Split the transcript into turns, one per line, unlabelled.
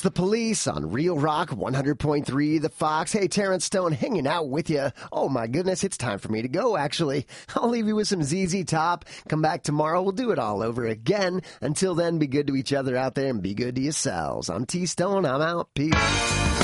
It's the Police on Real Rock 100.3 The Fox. Hey, Terrence Stone hanging out with you. Oh my goodness, it's time for me to go, actually. I'll leave you with some ZZ Top. Come back tomorrow. We'll do it all over again. Until then, be good to each other out there and be good to yourselves. I'm T Stone. I'm out. Peace.